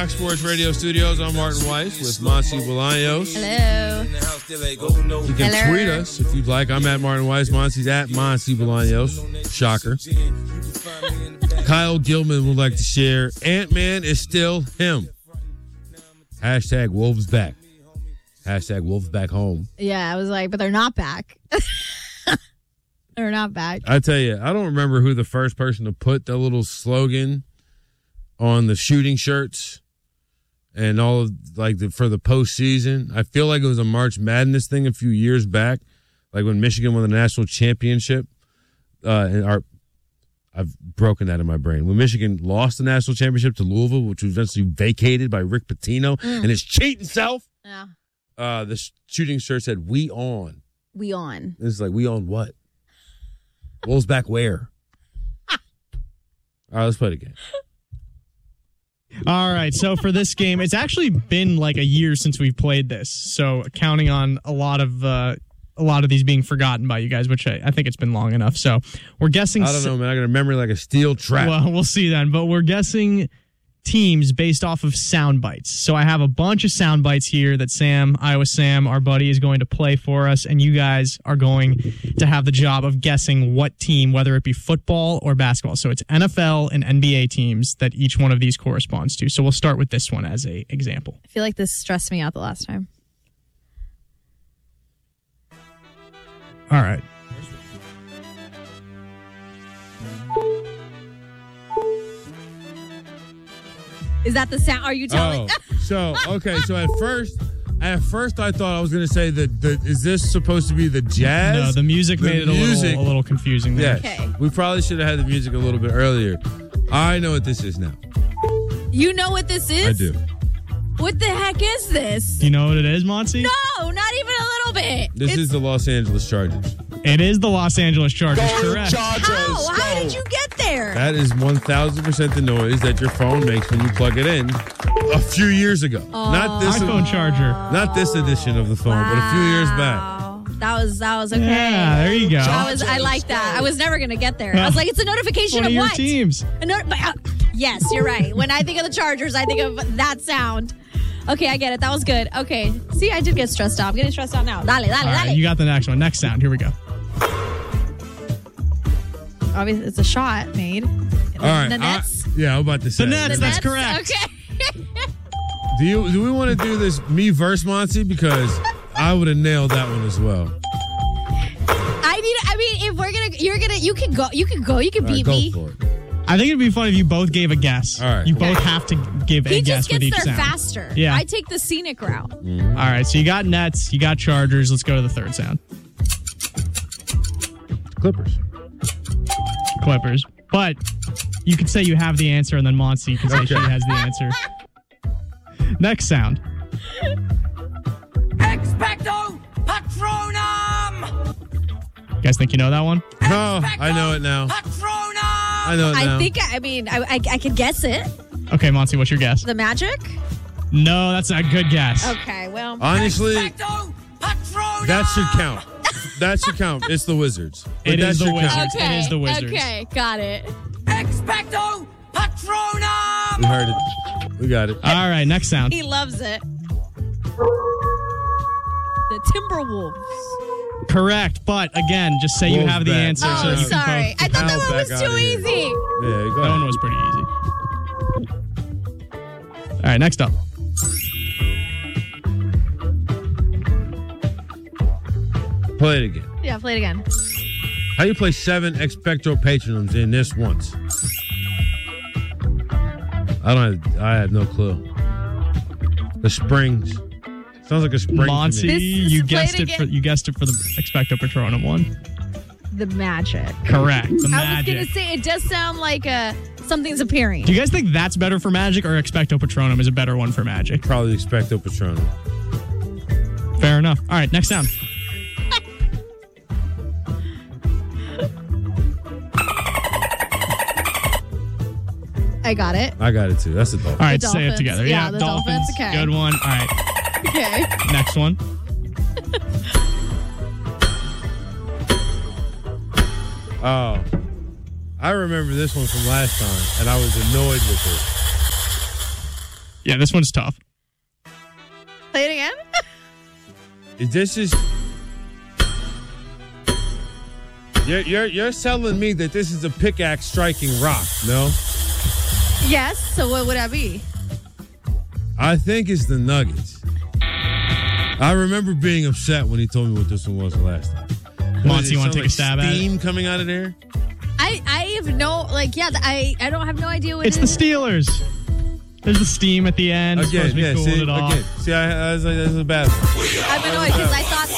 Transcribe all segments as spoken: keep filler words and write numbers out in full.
Fox Sports Radio Studios. I'm Martin Weiss with Monty Bolaños. Hello. You can Hello. tweet us if you'd like. I'm at Martin Weiss. Monty's at Monty Bolaños. Shocker. Kyle Gilman would like to share Ant-Man is still him. Hashtag Wolves back. Hashtag Wolves back home. Yeah, I was like, but they're not back. They're not back. I tell you, I don't remember who the first person to put the little slogan on the shooting shirts and all of like the, for the postseason. I feel like it was a March Madness thing a few years back, like when Michigan won the national championship. Uh, and our, I've broken that in my brain. When Michigan lost the national championship to Louisville, which was eventually vacated by Rick Pitino Mm. and his cheating self, Yeah. uh, the shooting shirt said, "We on." We on. It's like, we on what? Wolves back where? All right, let's play the game. All right, so for this game, it's actually been like a year since we've played this. So counting on a lot of uh, a lot of these being forgotten by you guys, which I, I think it's been long enough. So we're guessing. I don't know, man. I got a memory like a steel trap. Well, we'll see then. But we're guessing teams based off of sound bites. So I have a bunch of sound bites here that Sam, Iowa Sam, our buddy, is going to play for us, and you guys are going to have the job of guessing what team, whether it be football or basketball. So it's N F L and N B A teams that each one of these corresponds to. So we'll start with this one as a example. I feel like this stressed me out the last time. All right. Is that the sound? Are you telling? Oh, so okay. So at first, at first I thought I was going to say that. The, is this supposed to be the jazz? No, the music The made it a music- little, a little confusing there. Yes. Okay. We probably should have had the music a little bit earlier. I know what this is now. You know what this is? I do. What the heck is this? Do you know what it is, Monty? No, not even a little bit. This It's- is the Los Angeles Chargers. It is the Los Angeles Chargers, correct. How? How did you get there? That is one thousand percent the noise that your phone makes when you plug it in a few years ago. Not this iPhone charger. not this edition of the phone, but a few years back. Wow. That was that was okay. Yeah, there you go. That was I like that. I was never gonna get there. I was like, it's a notification One of of your what? teams. A not- but, uh, yes, you're right. When I think of the Chargers, I think of that sound. Okay, I get it. That was good. Okay. See, I did get stressed out. I'm getting stressed out now. Dale, dale, All dale. right, you got the next one. Next sound. Here we go. Obviously, it's a shot made. All right. The I- Nets. yeah, I'm about to say. The Nets. The That's Nets? correct. Okay. Do you do we want to do this me versus Monty? Because I would have nailed that one as well. I need. I mean, if we're gonna, you're gonna, you can go. You can go. You can All right, beat go me. for it. I think it'd be fun if you both gave a guess. All right. You both have to give He a just guess with gets each there sound. faster. Yeah. I take the scenic route. All right, so you got Nets, you got Chargers. Let's go to the third sound. Clippers. Clippers. But you could say you have the answer, and then Monty can say she has the answer. Next sound. Expecto Patronum! You guys think you know that one? No, I know it now. Patronum! I know it now. I think. I mean, I, I, I could guess it. Okay, Monty, what's your guess? The Magic. No, that's a good guess. Okay. Well. Honestly, Expecto Patronum! that should count. That should count. It's the Wizards. But It that is the should count. Wizards. It is the Wizards. Okay. Got it. Expecto Patronum! We heard it. We got it. All right, next sound. He loves it. The Timberwolves. Correct, but again, just say you Wolves have the back. answer. Oh, so you sorry. Can I thought that Al one back was out too of here. easy. Yeah, go both, that ahead. one was pretty easy. All right, next up. Play it again. Yeah. Play it again. How you play seven expecto patronums in this once? I don't. Have, I have no clue. The Springs. Sounds like a spring. to Monty, me. This- you play it guessed it, again. for you guessed it for the Expecto Patronum one. The Magic. Correct. The I was Magic. gonna say it does sound like uh something's appearing. Do you guys think that's better for Magic, or Expecto Patronum is a better one for Magic? Probably expecto patronum. Fair enough. All right, next sound. I got it. I got it too. That's a All dolphin. right, The say it Dolphins. together. Yeah, Yeah, the Dolphins. Dolphins. Okay. Good one. All right, Okay. next one. Oh, I remember this one from last time, and I was annoyed with Yeah, this one's tough. Play it again. This is you're, you're you're telling me that this is a pickaxe striking rock, no? Yes. So what would that be? I think it's the Nuggets. I remember being upset when he told me what this one was the last time. Monty, you want to take like a stab at it? Steam coming out of there? I I have no like yeah I I don't have no idea what It's it the is. Steelers. There's the steam at the end. It's Again, supposed to be yeah, cooling see, it off. again. See, I, I was like, this is a bad one. I'm annoyed because I thought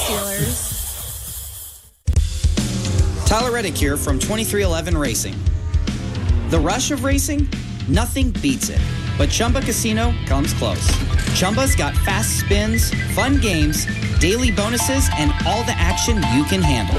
Steelers. Tyler Reddick here from twenty-three eleven Racing. The rush of racing? Nothing beats it. But Chumba Casino comes close. Chumba's got fast spins, fun games, daily bonuses, and all the action you can handle.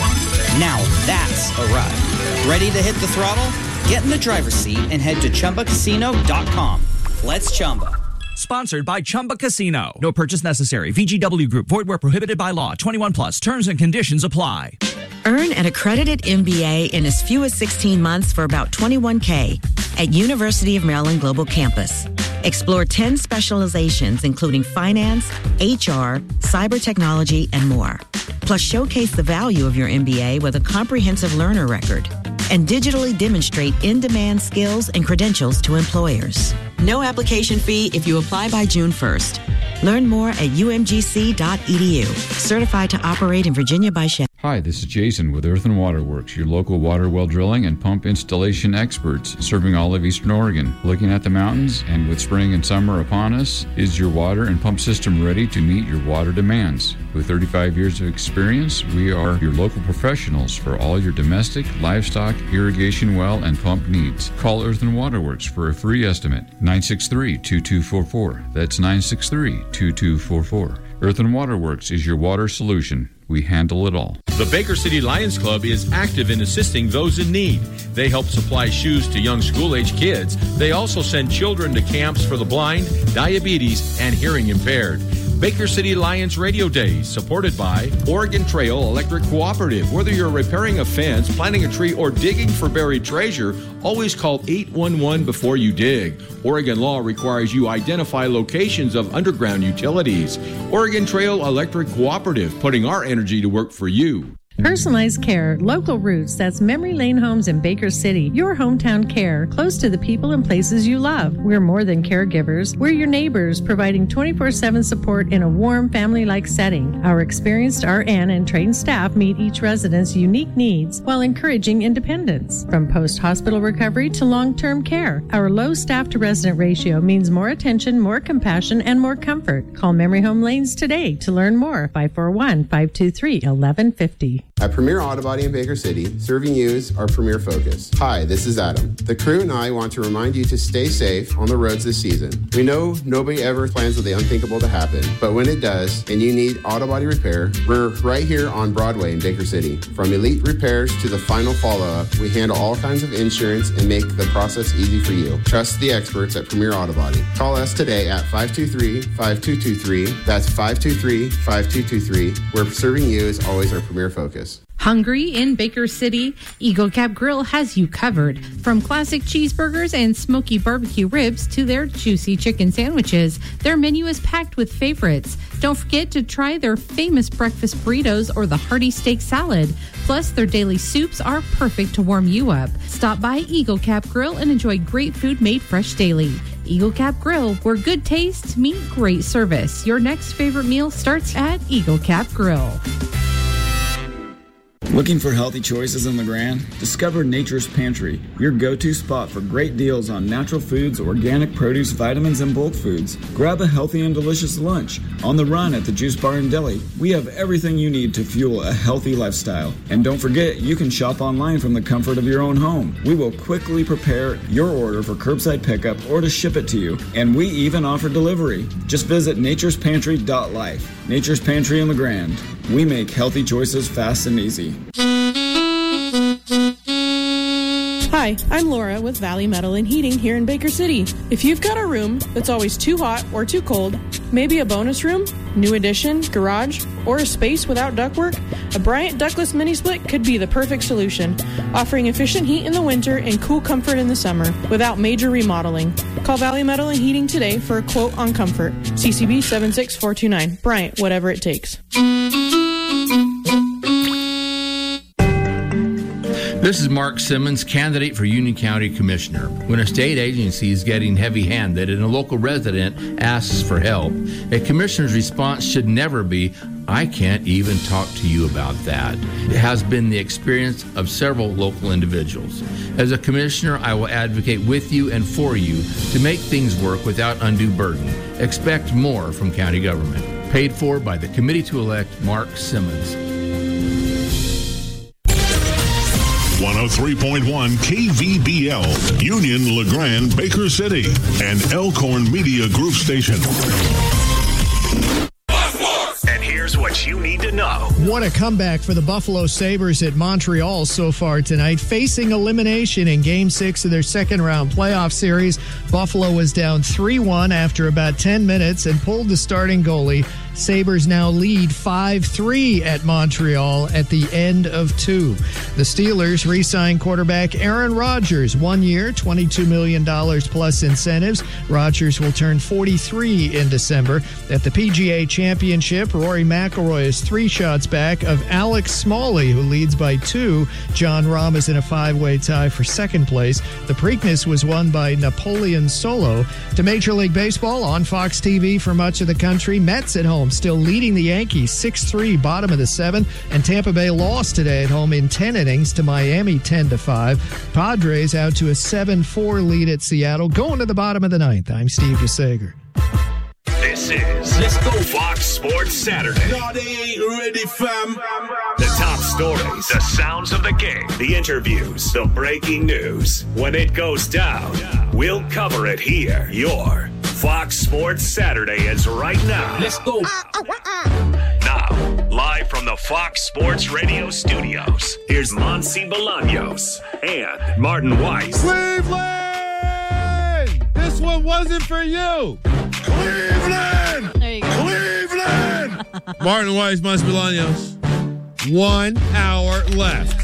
Now that's a ride. Ready to hit the throttle? Get in the driver's seat and head to Chumba Casino dot com. Let's Chumba. Sponsored by Chumba Casino. No purchase necessary. V G W Group. Void where prohibited by law. twenty-one plus. Terms and conditions apply. Earn an accredited M B A in as few as sixteen months for about twenty-one thousand dollars at University of Maryland Global Campus. Explore ten specializations, including finance, H R, cyber technology, and more. Plus, showcase the value of your M B A with a comprehensive learner record and digitally demonstrate in-demand skills and credentials to employers. No application fee if you apply by June first. Learn more at U M G C dot E D U. Certified to operate in Virginia by Shell. Hi, this is Jason with Earth and Water Works, your local water well drilling and pump installation experts serving all of Eastern Oregon. Looking at the mountains and with spring and summer upon us, is your water and pump system ready to meet your water demands? With thirty-five years of experience, we are your local professionals for all your domestic, livestock, irrigation well, and pump needs. Call Earth and Water Works for a free estimate. nine six three, two two four four. That's nine six three, two two four four. Earth and Water Works is your water solution. We handle it all. The Baker City Lions Club is active in assisting those in need. They help supply shoes to young school-age kids. They also send children to camps for the blind, diabetes, and hearing impaired. Baker City Lions Radio Days, supported by Oregon Trail Electric Cooperative. Whether you're repairing a fence, planting a tree, or digging for buried treasure, always call eight one one before you dig. Oregon law requires you identify locations of underground utilities. Oregon Trail Electric Cooperative, putting our energy to work for you. Personalized care, local roots, that's Memory Lane Homes in Baker City. Your hometown care, close to the people and places you love. We're more than caregivers. We're your neighbors, providing twenty-four seven support in a warm, family-like setting. Our experienced R N and trained staff meet each resident's unique needs while encouraging independence. From post-hospital recovery to long-term care, our low staff-to-resident ratio means more attention, more compassion, and more comfort. Call Memory Home Lanes today to learn more. five four one, five two three, one one five zero. At Premier Auto Body in Baker City, serving you is our premier focus. Hi, this is Adam. The crew and I want to remind you to stay safe on the roads this season. We know nobody ever plans for the unthinkable to happen, but when it does, and you need auto body repair, we're right here on Broadway in Baker City. From elite repairs to the final follow-up, we handle all kinds of insurance and make the process easy for you. Trust the experts at Premier Auto Body. Call us today at five two three, five two two three. That's five two three, five two two three, where serving you is always our premier focus. Hungry in Baker City? Eagle Cap Grill has you covered. From classic cheeseburgers and smoky barbecue ribs to their juicy chicken sandwiches, their menu is packed with favorites. Don't forget to try their famous breakfast burritos or the hearty steak salad. Plus, their daily soups are perfect to warm you up. Stop by Eagle Cap Grill and enjoy great food made fresh daily. Eagle Cap Grill, where good taste meets great service. Your next favorite meal starts at Eagle Cap Grill. Looking for healthy choices in the Grand? Discover Nature's Pantry, your go-to spot for great deals on natural foods, organic produce, vitamins, and bulk foods. Grab a healthy and delicious lunch. On the run at the Juice Bar and Deli, we have everything you need to fuel a healthy lifestyle. And don't forget, you can shop online from the comfort of your own home. We will quickly prepare your order for curbside pickup or to ship it to you. And we even offer delivery. Just visit natures pantry dot life. Nature's Pantry in the Grand. We make healthy choices fast and easy. Hi, Hi, I'm Laura with Valley Metal and Heating here in Baker City. If you've got a room that's always too hot or too cold, maybe a bonus room, new addition, garage, or a space without ductwork, a Bryant Ductless Mini Split could be the perfect solution, offering efficient heat in the winter and cool comfort in the summer without major remodeling. Call Valley Metal and Heating today for a quote on comfort. C C B seven six four two nine. Bryant, whatever it takes. This is Mark Simmons, candidate for Union County Commissioner. When a state agency is getting heavy-handed and a local resident asks for help, a commissioner's response should never be, I can't even talk to you about that. It has been the experience of several local individuals. As a commissioner, I will advocate with you and for you to make things work without undue burden. Expect more from county government. Paid for by the committee to elect Mark Simmons. one oh three point one K V B L, Union, LeGrand, Baker City, and Elkhorn Media Group Station. And here's what you need to know. What a comeback for the Buffalo Sabres at Montreal so far tonight. Facing elimination in Game six of their second-round playoff series, Buffalo was down three one after about ten minutes and pulled the starting goalie. Sabres now lead five three at Montreal at the end of two. The Steelers re-signed quarterback Aaron Rodgers. One year, twenty-two million dollars plus incentives. Rodgers will turn forty-three in December. At the P G A Championship, Rory McIlroy is three shots back of Alex Smalley, who leads by two. John Rahm is in a five-way tie for second place. The Preakness was won by Napoleon Solo. To Major League Baseball on Fox T V for much of the country, Mets at home still leading the Yankees six three, bottom of the seventh, and Tampa Bay lost today at home in ten innings to Miami ten to five. Padres out to a seven four lead at Seattle, going to the bottom of the ninth. I'm Steve DeSager. This is Let's Go Fox Sports Saturday. No, they ain't ready, fam. The top stories, the sounds of the game, the interviews, the breaking news. When it goes down, we'll cover it here. Your Fox Sports Saturday is right now. Let's go. Now, live from the Fox Sports Radio studios, here's Monsi Bolaños and Martin Weiss. Cleveland! This one wasn't for you. Cleveland! There you go. Cleveland! Martin Weiss, Monsi Bolaños. One hour left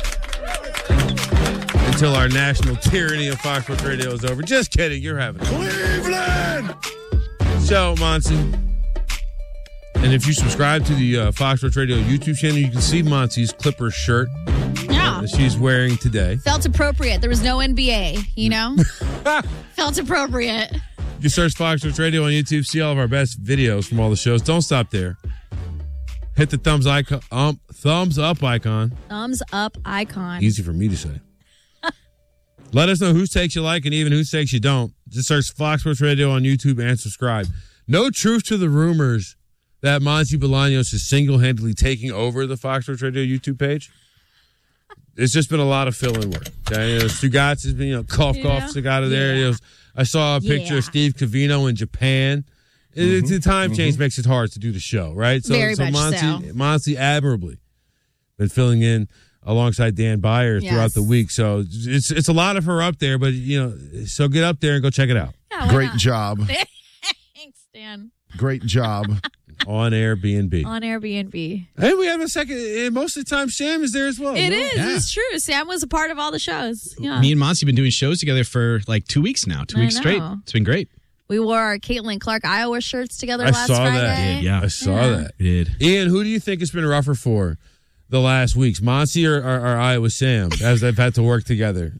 until our national tyranny of Fox Sports Radio is over. Just kidding. You're having it. Cleveland! So, Monsi, and if you subscribe to the uh, Fox Sports Radio YouTube channel, you can see Monsi's Clippers shirt Yeah. that she's wearing today. Felt appropriate. There was no N B A, you know? Felt appropriate. You search Fox Sports Radio on YouTube, see all of our best videos from all the shows. Don't stop there. Hit the thumbs icon, um, thumbs up icon. Thumbs up icon. Easy for me to say. Let us know whose takes you like and even whose takes you don't. Just search Fox Sports Radio on YouTube and subscribe. No truth to the rumors that Monsi Bolaños is single-handedly taking over the Fox Sports Radio YouTube page. It's just been a lot of fill-in work. Okay? You know, Stugotz has been, you know, cough, Yeah. cough, stick out of there. Yeah. You know, I saw a picture Yeah. of Steve Covino in Japan. It, the time change makes it hard to do the show, right? So, Very so much Monsi, so. Monsi admirably been filling in alongside Dan Byer throughout Yes. the week. So it's it's a lot of her up there, but, you know, so get up there and go check it out. Yeah, why Great not? job. Thanks, Dan. Great job. On Airbnb. On Airbnb. Hey, we have a second. And most of the time, Sam is there as well. It no? is. Yeah. It's true. Sam was a part of all the shows. Yeah. Me and Monsi have been doing shows together for like two weeks now, two I weeks straight. know. It's been great. We wore our Caitlin Clark Iowa shirts together I last saw Friday. that. Yeah. I saw Yeah. that. We did. Ian, who do you think has been rougher for the last weeks, Monsi or, or, or Iowa Sam, as they've had to work together?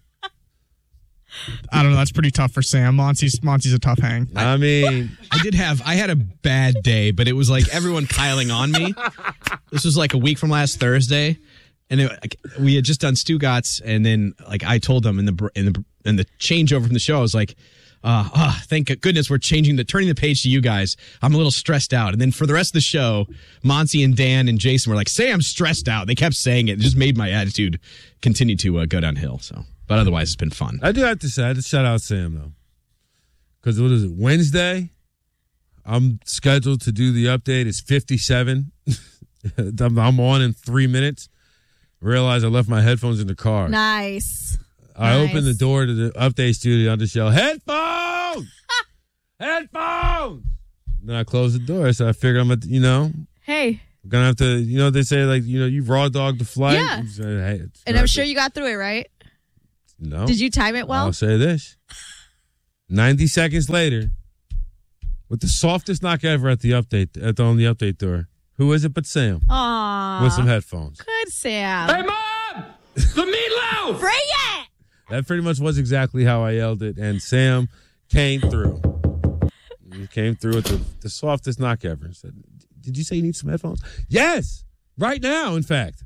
I don't know. That's pretty tough for Sam. Monty's Monty's a tough hang. I mean, I did have, I had a bad day, but it was like everyone piling on me. This was like a week from last Thursday. And it, like, we had just done Stugotz, and then like I told them in the in the in the changeover from the show, I was like, uh, oh, thank goodness we're changing the turning the page to you guys. I'm a little stressed out. And then for the rest of the show, Monty and Dan and Jason were like, say I'm stressed out. They kept saying it. It just made my attitude continue to uh, go downhill. So, but otherwise, it's been fun. I do have to say, I had to shout out Sam, though. Because what is it, Wednesday? I'm scheduled to do the update. It's fifty-seven. I'm on in three minutes. Realize I left my headphones in the car. Nice. I Nice. opened the door to the update studio. I just yell, headphones! Headphones! Then I closed the door. So I figured I'm, at, you know, Hey. I'm going to have to, you know, they say, like, you know, you raw dog the flight. Yeah. You say, hey, it's And not I'm sure good. you got through it, right? No. Did you time it well? I'll say this. ninety seconds later, with the softest knock ever at the update, at the, on the update door, who is it but Sam? Aww. With some headphones. Good, Sam. Hey, Mom! The meatloaf! Bring it! That pretty much was exactly how I yelled it, and Sam came through. He came through with the, the softest knock ever and said, did you say you need some headphones? Yes! Right now, in fact.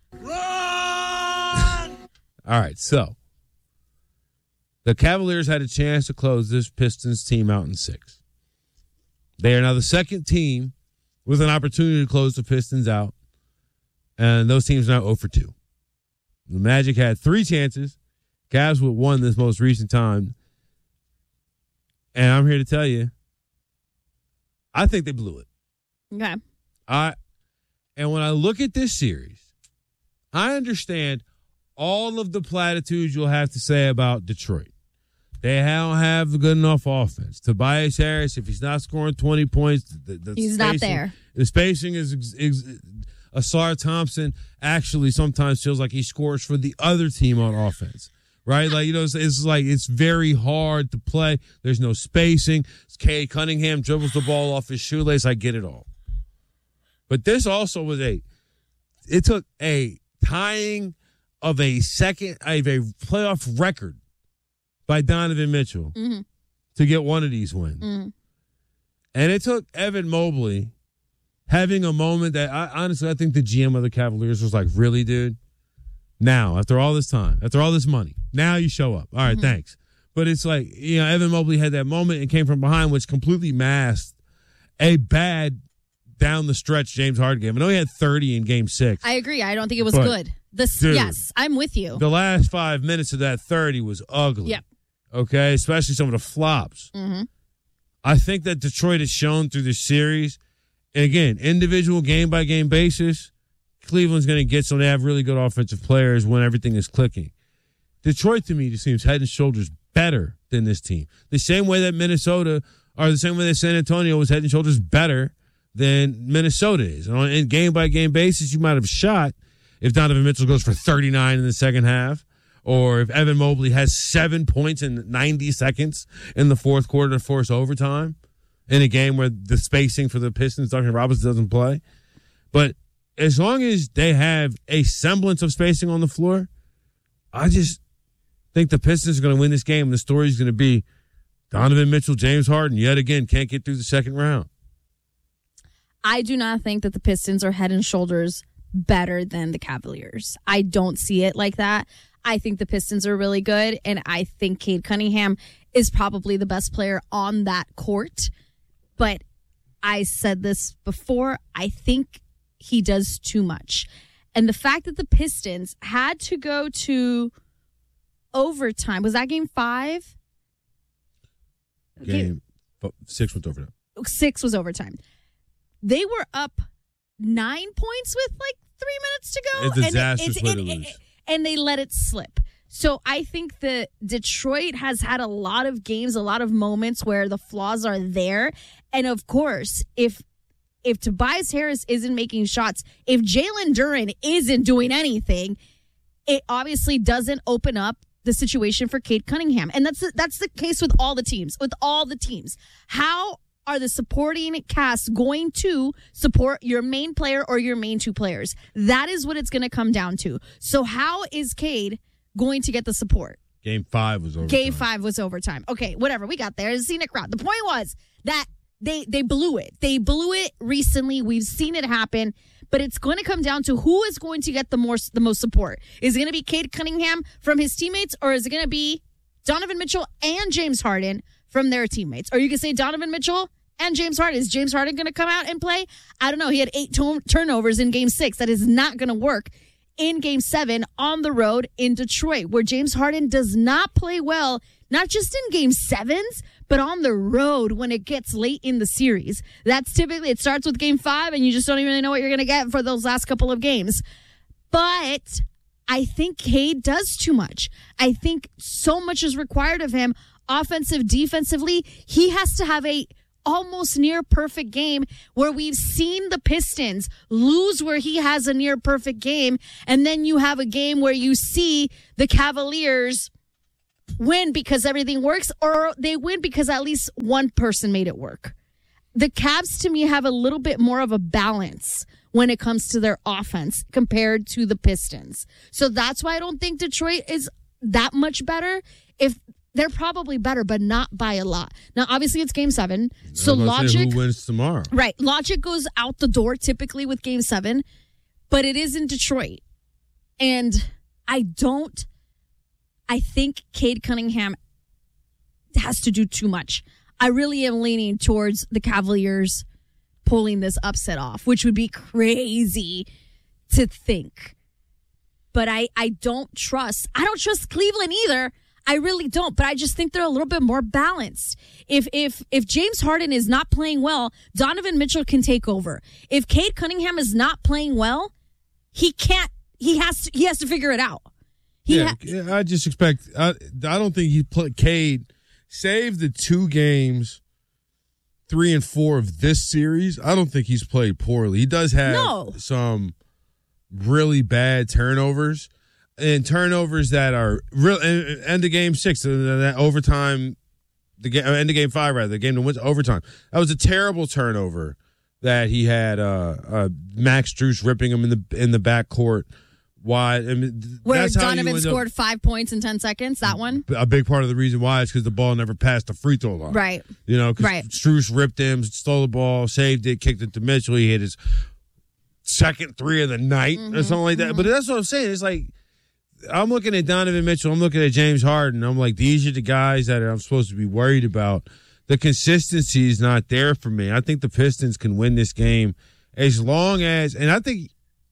Run! All right, so the Cavaliers had a chance to close this Pistons team out in six. They are now the second team with an opportunity to close the Pistons out, and those teams are now oh for two. The Magic had three chances. Cavs with one this most recent time. And I'm here to tell you, I think they blew it. Okay. I and when I look at this series, I understand all of the platitudes you'll have to say about Detroit. They don't have a good enough offense. Tobias Harris, if he's not scoring twenty points, the, the He's not spacing- there. The spacing is, is, is Asar Thompson actually sometimes feels like he scores for the other team on offense. Right? Like, you know, it's, it's like it's very hard to play. There's no spacing. Cade Cunningham dribbles the ball off his shoelace. I get it all. But this also was a, it took a tying of a second, of a playoff record by Donovan Mitchell Mm-hmm. to get one of these wins. Mm-hmm. And it took Evan Mobley having a moment that I honestly, I think the G M of the Cavaliers was like, really, dude? Now, after all this time, after all this money, now you show up. All right, Mm-hmm. thanks. But it's like, you know, Evan Mobley had that moment and came from behind, which completely masked a bad down the stretch James Harden game. I know he had thirty in game six. I agree. I don't think it was But, good. This, dude, yes, I'm with you. The last five minutes of that thirty was ugly. Yep. Okay, especially some of the flops. Mm-hmm. I think that Detroit has shown through this series, and again, individual game by game basis, Cleveland's going to get some. They have really good offensive players when everything is clicking. Detroit, to me, just seems head and shoulders better than this team. The same way that Minnesota, or the same way that San Antonio was head and shoulders better than Minnesota is. And on a game by game basis, you might have shot if Donovan Mitchell goes for thirty-nine in the second half, or if Evan Mobley has seven points in ninety seconds in the fourth quarter to force overtime in a game where the spacing for the Pistons, Duncan Robinson doesn't play. But as long as they have a semblance of spacing on the floor, I just think the Pistons are going to win this game. And the story is going to be Donovan Mitchell, James Harden, yet again, can't get through the second round. I do not think that the Pistons are head and shoulders better than the Cavaliers. I don't see it like that. I think the Pistons are really good, and I think Cade Cunningham is probably the best player on that court. But I said this before, I think he does too much. And the fact that the Pistons had to go to overtime, was that game five? Game six went overtime. Six was overtime. They were up nine points with like three minutes to go. A disastrous and, way it, to it, lose. it, and they let it slip. So I think that Detroit has had a lot of games, a lot of moments where the flaws are there. And of course, if if Tobias Harris isn't making shots, if Jalen Duren isn't doing anything, it obviously doesn't open up the situation for Cade Cunningham. And that's the, that's the case with all the teams, with all the teams. How are the supporting cast going to support your main player or your main two players? That is what it's going to come down to. So how is Cade going to get the support? Game five was overtime. Game five was overtime. Okay, whatever. We got there. It's a scenic route. The point was that they they blew it. They blew it recently. We've seen it happen. But it's going to come down to who is going to get the more the most support. Is it going to be Cade Cunningham from his teammates, or is it going to be Donovan Mitchell and James Harden from their teammates? Or you can say Donovan Mitchell and James Harden. Is James Harden going to come out and play? I don't know. He had eight to- turnovers in game six. That is not going to work in game seven on the road in Detroit, where James Harden does not play well, not just in game sevens, but on the road when it gets late in the series. That's typically, it starts with game five and you just don't even know what you're going to get for those last couple of games. But I think Cade does too much. I think so much is required of him, offensive, defensively. He has to have a almost near perfect game where we've seen the Pistons lose where he has a near perfect game, and then you have a game where you see the Cavaliers win because everything works, or they win because at least one person made it work. The Cavs, to me, have a little bit more of a balance when it comes to their offense compared to the Pistons. So that's why I don't think Detroit is that much better. If they're probably better, but not by a lot. Now, obviously, it's game seven. So logic, who wins tomorrow? Right. Logic goes out the door typically with game seven, but it is in Detroit. And I don't, I think Cade Cunningham has to do too much. I really am leaning towards the Cavaliers pulling this upset off, which would be crazy to think. But I, I don't trust, I don't trust Cleveland either. I really don't, but I just think they're a little bit more balanced. If if if James Harden is not playing well, Donovan Mitchell can take over. If Cade Cunningham is not playing well, he can't. He has to. He has to figure it out. He yeah, ha- yeah, I just expect. I I don't think he played. Cade, save the two games, three and four of this series. I don't think he's played poorly. He does have no. some really bad turnovers. And turnovers that are real. End of game six, that overtime, the game, end of game five, rather, the game that went to overtime. That was a terrible turnover that he had. Uh, uh, Max Strus ripping him in the in the backcourt wide. I mean, Where that's how Donovan you scored up, five points in ten seconds. That one. A big part of the reason why is because the ball never passed the free throw line. Right. You know, because right. Strus ripped him, stole the ball, saved it, kicked it to Mitchell. He hit his second three of the night mm-hmm, or something like that. Mm-hmm. But that's what I'm saying. It's like, I'm looking at Donovan Mitchell. I'm looking at James Harden. I'm like, these are the guys that I'm supposed to be worried about. The consistency is not there for me. I think the Pistons can win this game as long as, and I think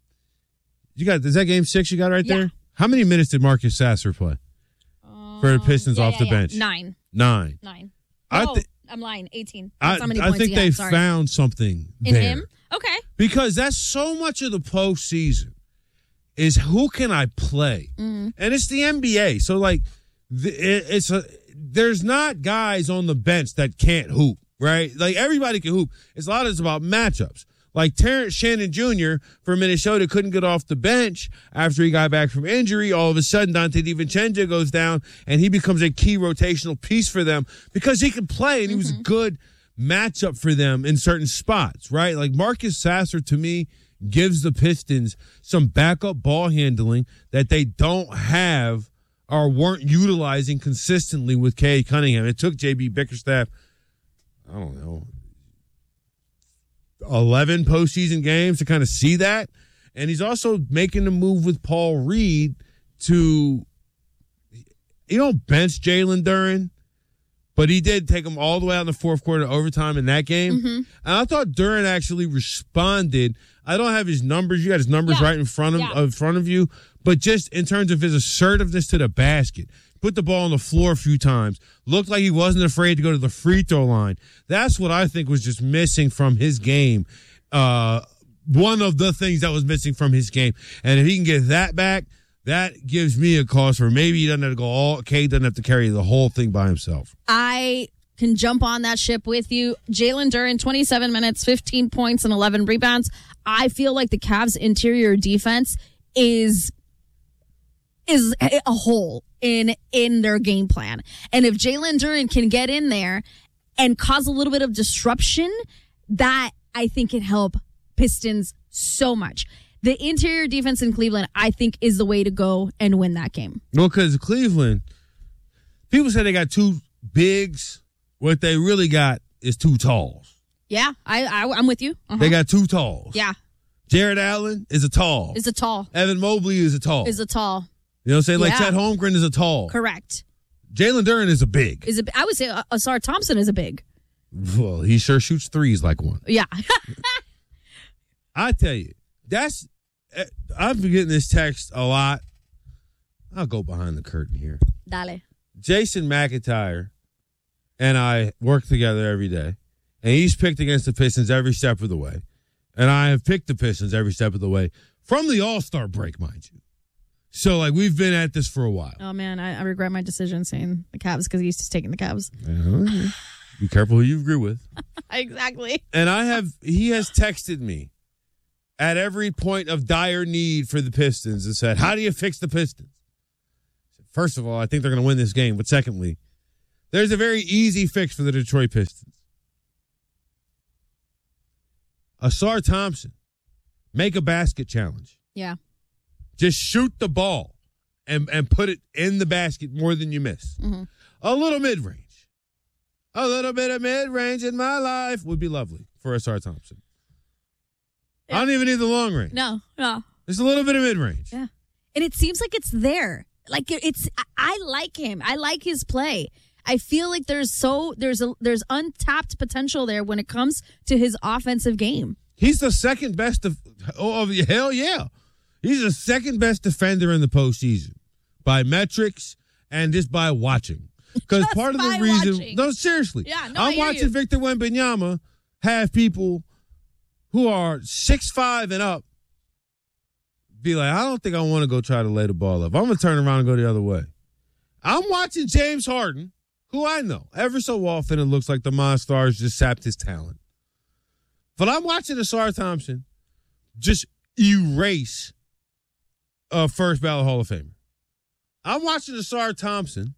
you got, is that game six you got right yeah. there? How many minutes did Marcus Sasser play um, for the Pistons yeah, off yeah, the yeah. bench? Nine. Nine. Nine. I oh, th- I'm lying. eighteen. I, That's how many I points think he they had. Sorry. found something in there. him. Okay. Because that's so much of the postseason. Is who can I play? Mm-hmm. And it's the N B A. So, like, the, it, it's a, there's not guys on the bench that can't hoop, right? Like, everybody can hoop. It's a lot of it's about matchups. Like, Terrence Shannon Junior for Minnesota couldn't get off the bench after he got back from injury. All of a sudden, Dante DiVincenzo goes down, and he becomes a key rotational piece for them because he can play, and mm-hmm. he was a good matchup for them in certain spots, right? Like, Marcus Sasser, to me, gives the Pistons some backup ball handling that they don't have or weren't utilizing consistently with Cade Cunningham. It took J B Bickerstaff, I don't know, eleven postseason games to kind of see that. And he's also making the move with Paul Reed to, you know, bench Jalen Duren. But he did take him all the way out in the fourth quarter overtime in that game. Mm-hmm. And I thought Duren actually responded. I don't have his numbers. You got his numbers yeah. right in front of yeah. in front of you. But just in terms of his assertiveness to the basket, put the ball on the floor a few times, looked like he wasn't afraid to go to the free throw line. That's what I think was just missing from his game. Uh, one of the things that was missing from his game. And if he can get that back, that gives me a cause for maybe he doesn't have to go all, Cade doesn't have to carry the whole thing by himself. I can jump on that ship with you. Jalen Duren, twenty-seven minutes, fifteen points, and eleven rebounds. I feel like the Cavs' interior defense is is a hole in in their game plan. And if Jalen Duren can get in there and cause a little bit of disruption, that I think can help Pistons so much. The interior defense in Cleveland, I think, is the way to go and win that game. Well, because Cleveland, people say they got two bigs. What they really got is two talls. Yeah, I, I, I'm with you. Uh-huh. They got two talls. Yeah. Jared Allen is a tall. Is a tall. Evan Mobley is a tall. Is a tall. You know what I'm saying? Like yeah. Chet Holmgren is a tall. Correct. Jalen Duren is a big. Is a, I would say Asar Thompson is a big. Well, he sure shoots threes like one. Yeah. I tell you, that's, I've been getting this text a lot. I'll go behind the curtain here. Dale. Jason McIntyre and I work together every day, and he's picked against the Pistons every step of the way. And I have picked the Pistons every step of the way from the All-Star break, mind you. So, like, we've been at this for a while. Oh, man, I, I regret my decision saying the Cavs because he used to taking the Cavs. Uh-huh. Be careful who you agree with. Exactly. And I have, he has texted me at every point of dire need for the Pistons and said, how do you fix the Pistons? First of all, I think they're going to win this game. But secondly, there's a very easy fix for the Detroit Pistons. Asar Thompson, make a basket challenge. Yeah. Just shoot the ball and, and put it in the basket more than you miss. Mm-hmm. A little mid-range. A little bit of mid-range in my life would be lovely for Asar Thompson. Yeah. I don't even need the long range. No, no. Just a little bit of mid-range. Yeah. And it seems like it's there. Like it's, I like him. I like his play. I feel like there's so, there's a, there's untapped potential there when it comes to his offensive game. He's the second best of, oh, of hell yeah. He's the second best defender in the postseason by metrics and just by watching. Because part of the reason, watching. no, seriously, yeah, no, I'm watching you. Victor Wembanyama have people who are six five and up be like, I don't think I want to go try to lay the ball up. I'm going to turn around and go the other way. I'm watching James Harden, who I know ever so often it looks like the Monstars just sapped his talent. But I'm watching Asar Thompson just erase a first ballot Hall of Famer. I'm watching Asar Thompson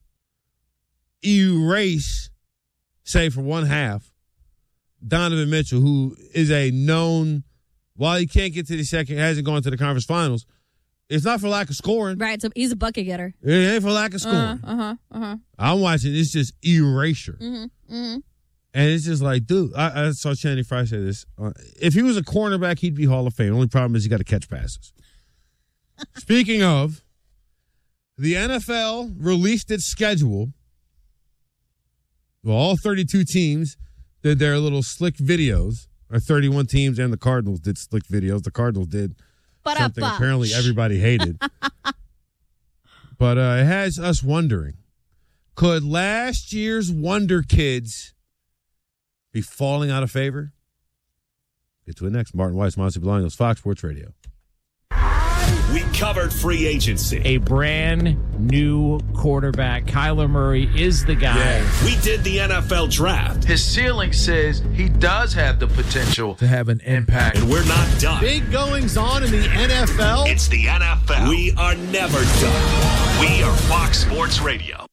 erase, say for one half, Donovan Mitchell, who is a known, while he can't get to the second, hasn't gone to the conference finals, it's not for lack of scoring. Right, so he's a bucket getter. It ain't for lack of scoring. Uh-huh, uh-huh, uh-huh. I'm watching, it's just erasure. Mm-hmm, mm-hmm. And it's just like, dude, I, I saw Channing Frye say this. Uh, if he was a cornerback, he'd be Hall of Fame. The only problem is he got to catch passes. Speaking of, the N F L released its schedule. Well, all thirty-two teams did their little slick videos. Or thirty-one teams and the Cardinals did slick videos. The Cardinals did something apparently everybody hated. But uh, it has us wondering, could last year's Wonder Kids be falling out of favor? Get to it next. Martin Weiss, Monty Bolaños, Fox Sports Radio. We covered free agency. A brand new quarterback. Kyler Murray is the guy. Yeah. We did the N F L draft. His ceiling says he does have the potential to have an impact. And we're not done. Big goings on in the N F L. It's the N F L. We are never done. We are Fox Sports Radio.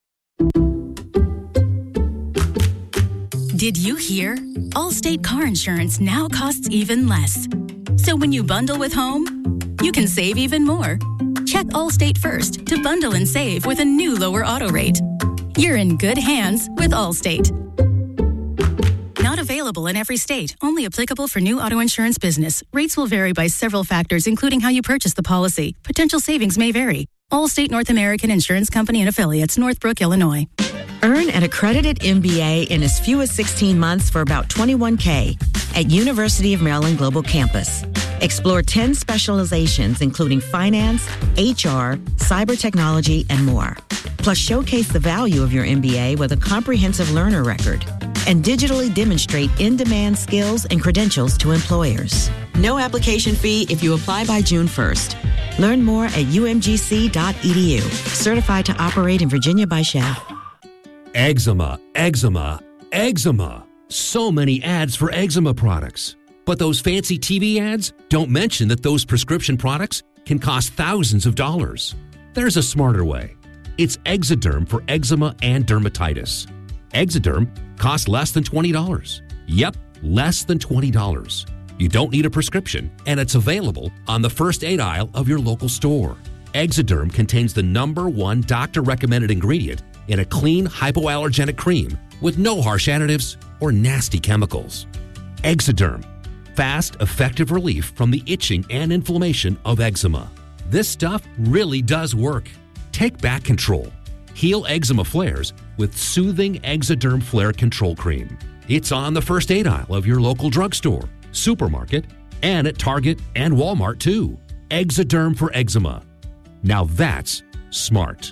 Did you hear? Allstate car insurance now costs even less. So when you bundle with home, you can save even more. Check Allstate first to bundle and save with a new lower auto rate. You're in good hands with Allstate. Not available in every state. Only applicable for new auto insurance business. Rates will vary by several factors, including how you purchase the policy. Potential savings may vary. Allstate North American Insurance Company and Affiliates, Northbrook, Illinois. Earn an accredited M B A in as few as sixteen months for about twenty-one thousand dollars at University of Maryland Global Campus. Explore ten specializations, including finance, H R, cyber technology, and more. Plus, showcase the value of your M B A with a comprehensive learner record and digitally demonstrate in-demand skills and credentials to employers. No application fee if you apply by June first. Learn more at u m g c dot e d u. Certified to operate in Virginia by S H A F. Eczema, eczema, eczema. So many ads for eczema products. But those fancy T V ads don't mention that those prescription products can cost thousands of dollars. There's a smarter way. It's Exoderm for eczema and dermatitis. Exoderm costs less than twenty dollars. Yep, less than twenty dollars. You don't need a prescription, and it's available on the first aid aisle of your local store. Exoderm contains the number one doctor-recommended ingredient in a clean, hypoallergenic cream with no harsh additives or nasty chemicals. Exoderm. Fast, effective relief from the itching and inflammation of eczema. This stuff really does work. Take back control. Heal eczema flares with soothing Exoderm Flare Control Cream. It's on the first aid aisle of your local drugstore, supermarket, and at Target and Walmart too. Exoderm for eczema. Now that's smart.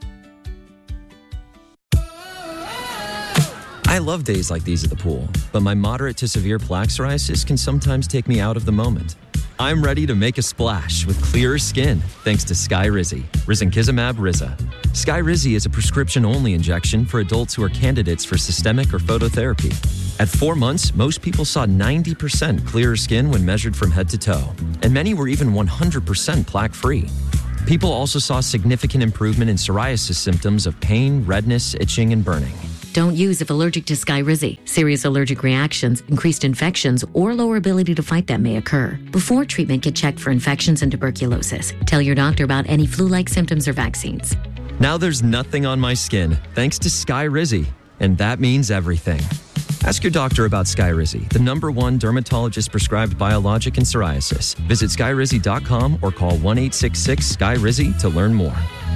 I love days like these at the pool, but my moderate to severe plaque psoriasis can sometimes take me out of the moment. I'm ready to make a splash with clearer skin thanks to Skyrizi, risankizumab Riza. Skyrizi is a prescription-only injection for adults who are candidates for systemic or phototherapy. At four months, most people saw ninety percent clearer skin when measured from head to toe, and many were even one hundred percent plaque-free. People also saw significant improvement in psoriasis symptoms of pain, redness, itching, and burning. Don't use if allergic to Skyrizi. Serious allergic reactions, increased infections, or lower ability to fight them may occur. Before treatment, get checked for infections and tuberculosis. Tell your doctor about any flu-like symptoms or vaccines. Now there's nothing on my skin thanks to Skyrizi, and that means everything. Ask your doctor about Skyrizi, the number one dermatologist-prescribed biologic in psoriasis. Visit skyrizi dot com or call one eight six six S K Y R I Z I to learn more.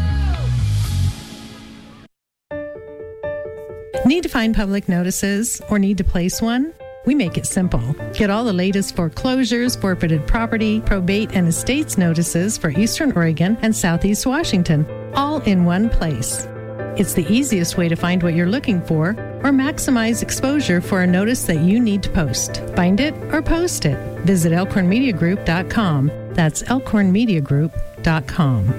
Need to find public notices or need to place one? We make it simple. Get all the latest foreclosures, forfeited property, probate, and estates notices for Eastern Oregon and Southeast Washington, all in one place. It's the easiest way to find what you're looking for or maximize exposure for a notice that you need to post. Find it or post it. Visit elkhorn media group dot com. That's elkhorn media group dot com.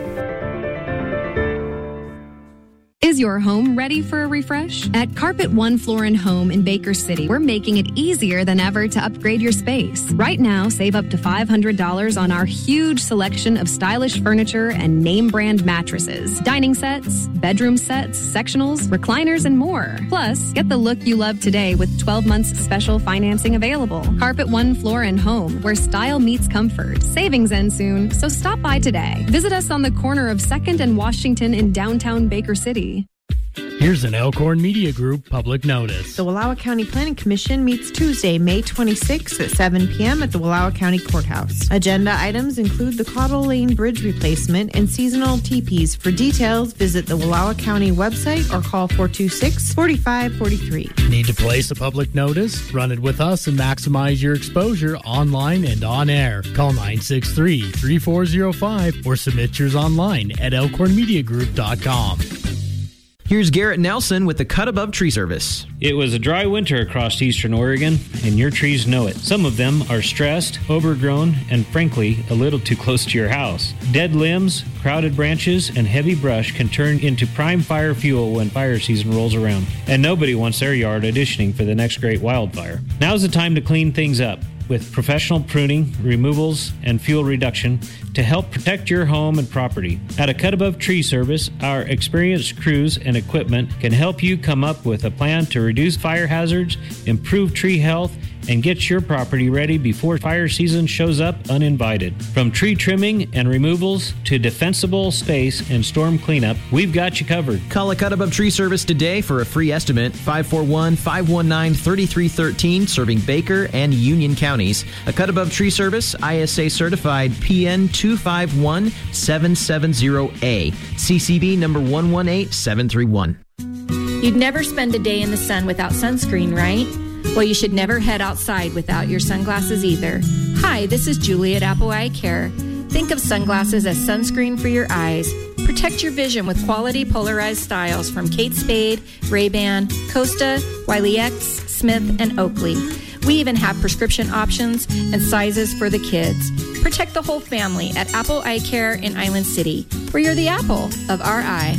Is your home ready for a refresh? At Carpet One Floor and Home in Baker City, we're making it easier than ever to upgrade your space. Right now, save up to five hundred dollars on our huge selection of stylish furniture and name brand mattresses, dining sets, bedroom sets, sectionals, recliners, and more. Plus, get the look you love today with twelve months special financing available. Carpet One Floor and Home, where style meets comfort. Savings end soon, so stop by today. Visit us on the corner of second and Washington in downtown Baker City. Here's an Elkhorn Media Group public notice. The Wallowa County Planning Commission meets Tuesday, May twenty-sixth at seven p.m. at the Wallowa County Courthouse. Agenda items include the Caudle Lane Bridge replacement and seasonal teepees. For details, visit the Wallowa County website or call four two six, four five four three. Need to place a public notice? Run it with us and maximize your exposure online and on air. Call nine six three, three four zero five or submit yours online at elkhorn media group dot com. Here's Garrett Nelson with the Cut Above Tree Service. It was a dry winter across eastern Oregon, and your trees know it. Some of them are stressed, overgrown, and frankly, a little too close to your house. Dead limbs, crowded branches, and heavy brush can turn into prime fire fuel when fire season rolls around, and nobody wants their yard auditioning for the next great wildfire. Now's the time to clean things up with professional pruning, removals, and fuel reduction to help protect your home and property. At a Cut Above Tree Service, our experienced crews and equipment can help you come up with a plan to reduce fire hazards, improve tree health, and get your property ready before fire season shows up uninvited. From tree trimming and removals to defensible space and storm cleanup, we've got you covered. Call a Cut Above Tree Service today for a free estimate. five four one, five one nine, three three one three, serving Baker and Union counties. A Cut Above Tree Service, I S A certified P N two five one seven seven zero A, C C B number one one eight seven three one. You'd never spend a day in the sun without sunscreen, right? Well, you should never head outside without your sunglasses either. Hi, this is Julie at Apple Eye Care. Think of sunglasses as sunscreen for your eyes. Protect your vision with quality polarized styles from Kate Spade, Ray-Ban, Costa, Wiley X, Smith, and Oakley. We even have prescription options and sizes for the kids. Protect the whole family at Apple Eye Care in Island City, where you're the apple of our eye.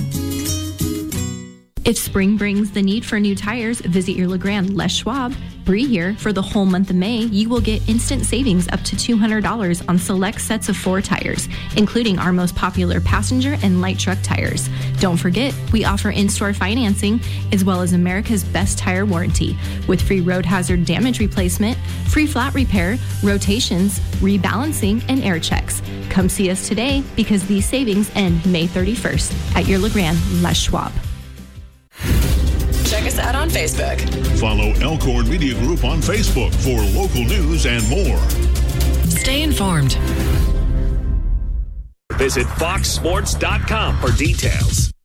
If spring brings the need for new tires, visit your LeGrand Les Schwab. Bree here. For the whole month of May, you will get instant savings up to two hundred dollars on select sets of four tires, including our most popular passenger and light truck tires. Don't forget, we offer in-store financing as well as America's best tire warranty with free road hazard damage replacement, free flat repair, rotations, rebalancing, and air checks. Come see us today because these savings end May thirty-first at your LeGrand Les Schwab. Check us out on Facebook. Follow Elkhorn Media Group on Facebook for local news and more. Stay informed. Visit fox sports dot com for details.